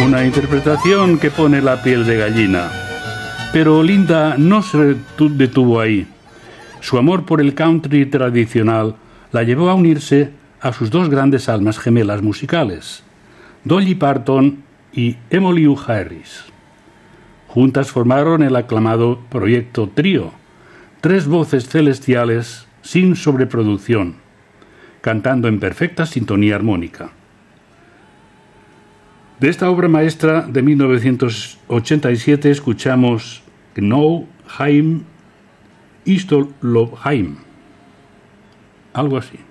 Una interpretación que pone la piel de gallina. Pero Linda no se detuvo ahí. Su amor por el country tradicional la llevó a unirse a sus dos grandes almas gemelas musicales, Dolly Parton y Emmylou Harris. Juntas formaron el aclamado Proyecto Trío, tres voces celestiales sin sobreproducción, cantando en perfecta sintonía armónica. De esta obra maestra de 1987 escuchamos Gnou Heim Istolobheim, algo así.